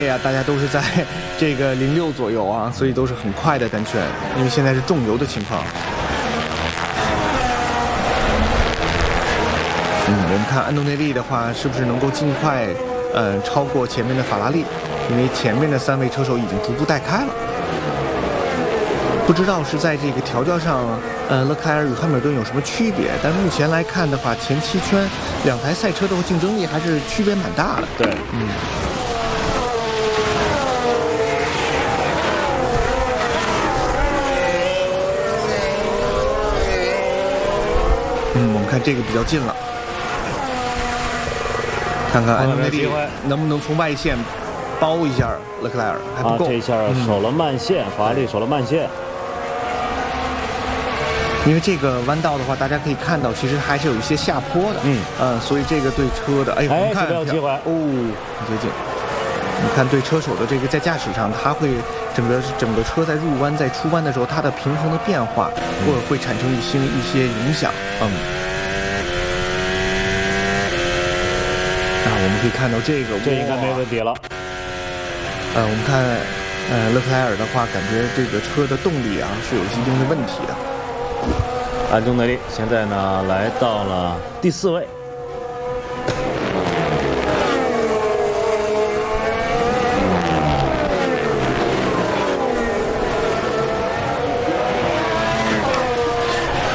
呀，大家都是在这个06左右啊，所以都是很快的单圈，因为现在是重油的情况。我们看安东内利的话，是不是能够尽快超过前面的法拉利？因为前面的3位车手已经逐步带开了。不知道是在这个调教上，勒克莱尔与汉密尔顿有什么区别？但目前来看的话，前7圈2台赛车的竞争力还是区别蛮大的。 对， 我们看这个比较近了，看看安东内利能不能从外线包一下勒克莱尔，还不够。 这一下守了慢线，法拉利守了慢线。 因为这个弯道的话，大家可以看到，其实还是有一些下坡的，所以这个对车的，我们看这个有机会很接近。你看对车手的这个在驾驶上，它会整个车在入弯、在出弯的时候，它的平衡的变化，或者会产生一些影响。我们可以看到这个， 这应该没问题了。 我们看，勒克莱尔的话，感觉这个车的动力啊是有一定的问题的。 安东内利现在呢来到了第4位。